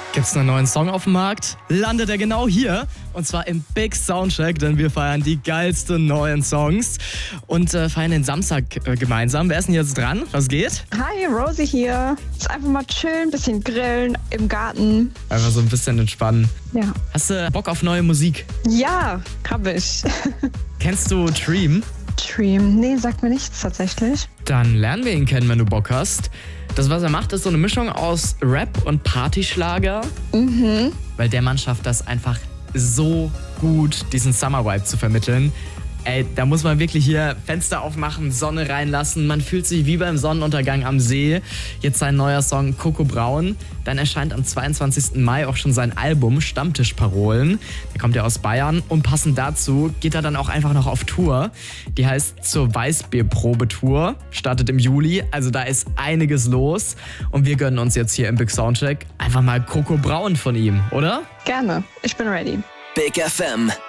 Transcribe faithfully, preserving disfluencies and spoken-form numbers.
Gibt's einen neuen Song auf dem Markt? Landet er genau hier. Und zwar im Big Soundcheck, denn wir feiern die geilsten neuen Songs. Und äh, feiern den Samstag äh, gemeinsam. Wer ist denn jetzt dran? Was geht? Hi, Rosie hier. Ist einfach mal chillen, bisschen grillen im Garten. Einfach so ein bisschen entspannen. Ja. Hast du Bock auf neue Musik? Ja, hab ich. Kennst du Dream? Dream? Nee, sagt mir nichts tatsächlich. Dann lernen wir ihn kennen, wenn du Bock hast. Das, was er macht, ist so eine Mischung aus Rap und Partyschlager. Mhm. Weil der Mann schafft das einfach so gut, diesen Summer-Vibe zu vermitteln. Ey, da muss man wirklich hier Fenster aufmachen, Sonne reinlassen. Man fühlt sich wie beim Sonnenuntergang am See. Jetzt sein neuer Song Coco Braun. Dann erscheint am zweiundzwanzigsten Mai auch schon sein Album Stammtischparolen. Der kommt ja aus Bayern. Und passend dazu geht er dann auch einfach noch auf Tour. Die heißt Zur Weißbier-Probe-Tour. Startet im Juli. Also da ist einiges los. Und wir gönnen uns jetzt hier im Big Soundcheck einfach mal Coco Braun von ihm, oder? Gerne. Ich bin ready. Big F M.